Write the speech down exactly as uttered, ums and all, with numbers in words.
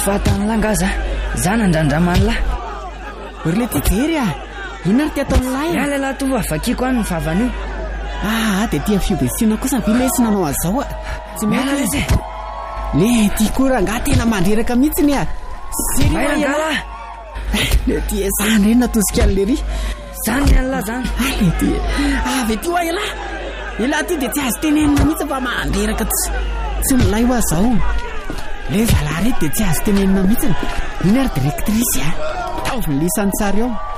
fatany langaza zana andrandramanila ry le ty jery a ina ry ty ataon'lay a lehilahy tovy avakiko any ny vavany io ah dia tia fiobetsina kosa vilesy nanao azao a tsy miala lesy le ty koranga tena mandreraka mihitsiny a serangala le ty zany reny natosika an'le ry zany an'la zany le ty avy ty oa elahy elahy ty dia tsy azo tenenina mihitsy fa mandreraka tsy milay ho azao le zalahy rety dia tsy azo tenenina mihitsiny iny ary directrice a taovy ny lisany tsara eo